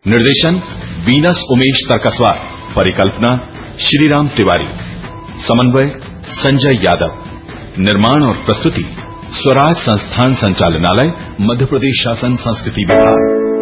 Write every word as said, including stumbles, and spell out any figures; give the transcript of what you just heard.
निर्देशन वीनस उमेश तरकसवार। परिकल्पना श्रीराम तिवारी। समन्वय संजय यादव। निर्माण और प्रस्तुति स्वराज संस्थान संचालनालय, मध्य प्रदेश शासन संस्कृति विभाग।